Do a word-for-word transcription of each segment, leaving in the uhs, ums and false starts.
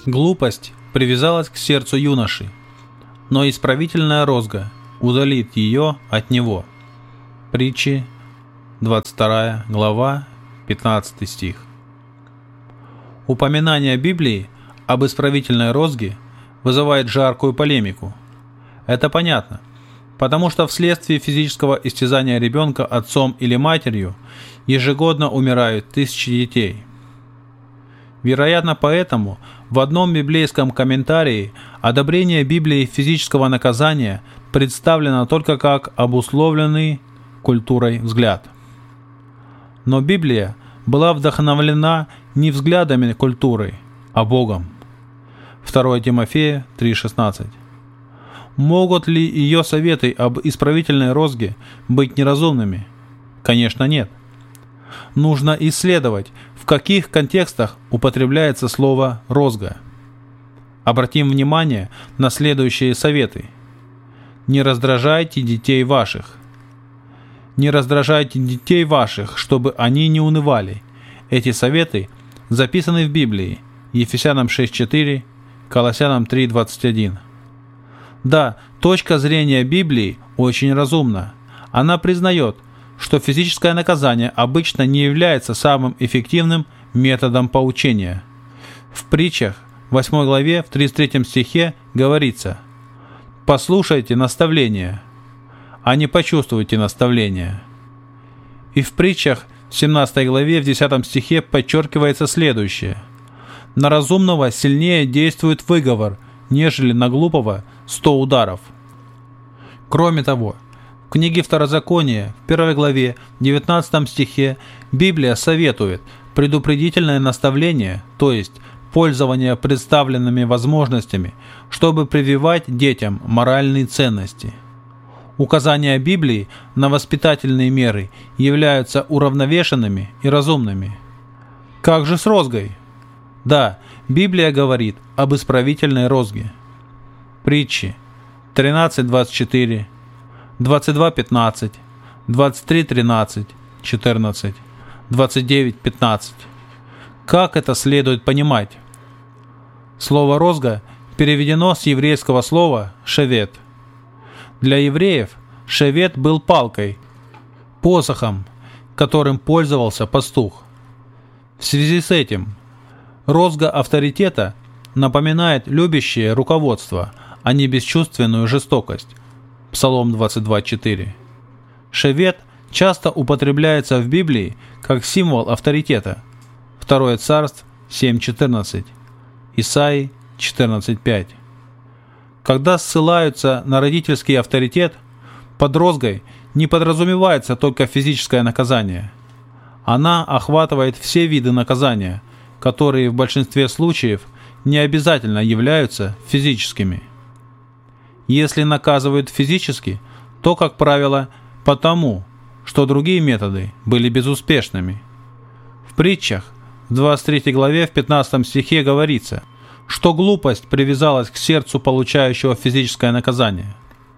Глупость привязалась к сердцу юноши, но исправительная розга удалит ее от него. Притчи, двадцать вторая глава, пятнадцатый стих. Упоминание Библии об исправительной розге вызывает жаркую полемику. Это понятно, потому что вследствие физического истязания ребенка отцом или матерью ежегодно умирают тысячи детей. Вероятно, поэтому в одном библейском комментарии одобрение Библии физического наказания представлено только как обусловленный культурой взгляд. Но Библия была вдохновлена не взглядами культуры, а Богом. второе Тимофея три шестнадцать. Могут ли ее советы об исправительной розге быть неразумными? Конечно, нет. Нужно исследовать, в каких контекстах употребляется слово «розга». Обратим внимание на следующие советы. Не раздражайте детей ваших. Не раздражайте детей ваших, чтобы они не унывали. Эти советы записаны в Библии. Ефесянам шесть четыре, Колоссянам три двадцать один. Да, точка зрения Библии очень разумна. Она признает, что физическое наказание обычно не является самым эффективным методом поучения. В притчах, восьмой главе, в тридцать третьем стихе говорится: «Послушайте наставления, а не почувствуйте наставления». И в притчах, в семнадцатой главе, в десятом стихе подчеркивается следующее: «На разумного сильнее действует выговор, нежели на глупого сто ударов». Кроме того, в книге Второзакония, в первой главе, в девятнадцатом стихе, Библия советует предупредительное наставление, то есть пользование представленными возможностями, чтобы прививать детям моральные ценности. Указания Библии на воспитательные меры являются уравновешенными и разумными. Как же с розгой? Да, Библия говорит об исправительной розге. Притчи тринадцать двадцать четыре, двадцать два пятнадцать, двадцать три тринадцать, четырнадцать, двадцать девять пятнадцать. Как это следует понимать? Слово «розга» переведено с еврейского слова «шевет». Для евреев шевет был палкой, посохом, которым пользовался пастух. В связи с этим розга авторитета напоминает любящее руководство, а не бесчувственную жестокость. Псалом двадцать два четыре. Шевет часто употребляется в Библии как символ авторитета. второе Царств семь четырнадцать. Исаии четырнадцать пять. Когда ссылаются на родительский авторитет, под розгой не подразумевается только физическое наказание. Она охватывает все виды наказания, которые в большинстве случаев не обязательно являются физическими. Если наказывают физически, то, как правило, потому, что другие методы были безуспешными. В притчах, в двадцать третьей главе, в пятнадцатом стихе говорится, что глупость привязалась к сердцу получающего физическое наказание.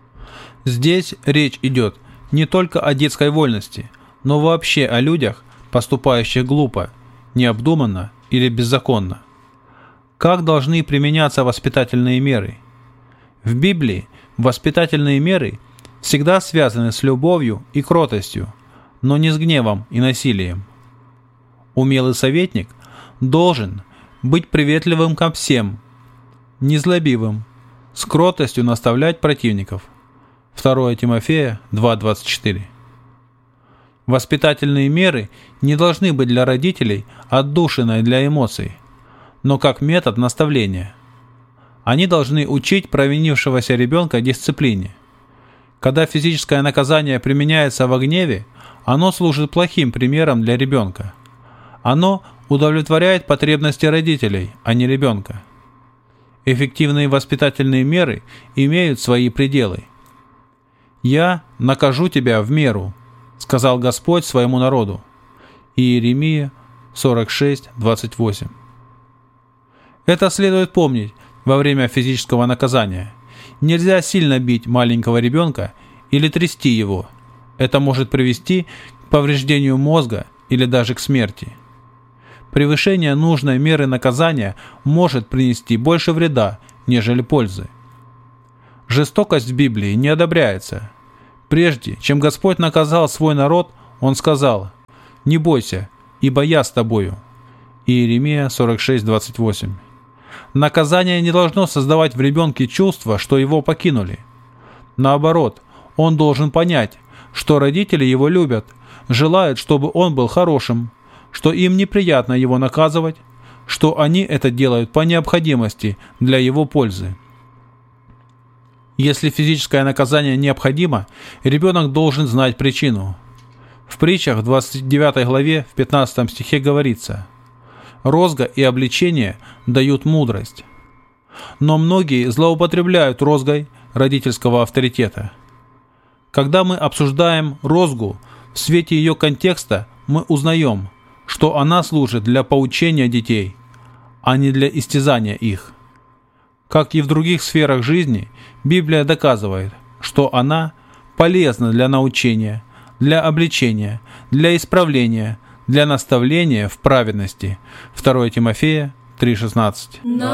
Здесь речь идет не только о детской вольности, но вообще о людях, поступающих глупо, необдуманно или беззаконно. Как должны применяться воспитательные меры? В Библии воспитательные меры всегда связаны с любовью и кротостью, но не с гневом и насилием. Умелый советник должен быть приветливым ко всем, незлобивым, с кротостью наставлять противников. второе Тимофея два двадцать четыре. Воспитательные меры не должны быть для родителей отдушиной для эмоций, но как метод наставления. Они должны учить провинившегося ребенка дисциплине. Когда физическое наказание применяется во гневе, оно служит плохим примером для ребенка. Оно удовлетворяет потребности родителей, а не ребенка. Эффективные воспитательные меры имеют свои пределы. «Я накажу тебя в меру», — сказал Господь своему народу. Иеремия сорок шесть двадцать восемь. Это следует помнить во время физического наказания. Нельзя сильно бить маленького ребенка или трясти его. Это может привести к повреждению мозга или даже к смерти. Превышение нужной меры наказания может принести больше вреда, нежели пользы. Жестокость в Библии не одобряется. Прежде чем Господь наказал свой народ, Он сказал: «Не бойся, ибо я с тобою». Иеремия сорок шесть двадцать восемь. Наказание не должно создавать в ребенке чувство, что его покинули. Наоборот, он должен понять, что родители его любят, желают, чтобы он был хорошим, что им неприятно его наказывать, что они это делают по необходимости для его пользы. Если физическое наказание необходимо, ребенок должен знать причину. В притчах в двадцать девятой главе в пятнадцатом стихе говорится: «Розга и обличение дают мудрость». Но многие злоупотребляют розгой родительского авторитета. Когда мы обсуждаем розгу, в свете ее контекста мы узнаем, что она служит для поучения детей, а не для истязания их. Как и в других сферах жизни, Библия доказывает, что она полезна для научения, для обличения, для исправления, для наставления в праведности. второе Тимофея три шестнадцать.